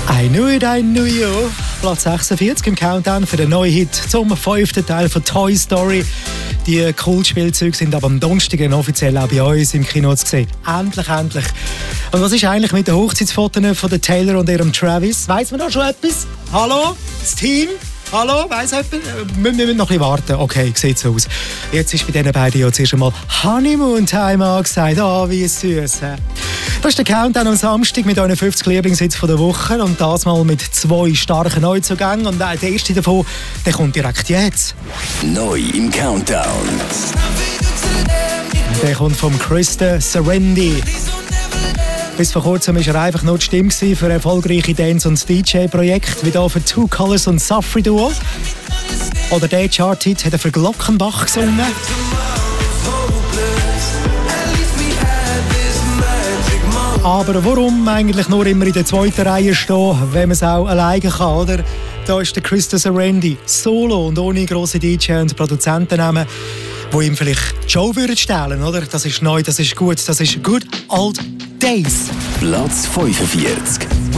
I knew you. Platz 46 im Countdown für den neuen Hit zum 5. Teil von Toy Story. Die Kultspielzeuge sind aber am Donnerstag offiziell auch bei uns im Kino zu sehen. Endlich. Und was ist eigentlich mit den Hochzeitsfotos von der Taylor und ihrem Travis? Weiss man da schon etwas? Hallo? Das Team? Hallo? Weiss jemand? Wir müssen noch ein bisschen warten. Okay, sieht so aus. Jetzt ist bei diesen beiden ja zuerst einmal Honeymoon-Time angesagt. Oh, wie süß. Das ist der Countdown am Samstag mit euren 50 Lieblingshits der Woche. Und das mal mit 2 starken Neuzugängen. Und der erste davon, der kommt direkt jetzt. Neu im Countdown. Der kommt vom Krista Serendi. Bis vor kurzem war er einfach nur die Stimme für erfolgreiche Dance- und DJ-Projekte, wie hier für Two Colors und Safri Duo. Oder der Chart-Hit hat er für Glockenbach gesungen. Aber warum eigentlich nur immer in der zweiten Reihe stehen, wenn man es auch alleine kann, oder? Da ist der Krista Serendi, solo und ohne grosse DJ- und Produzentennamen, die ihm vielleicht die Show stellen, oder? Das ist neu, das ist gut, das ist Good Old Days. Platz 45.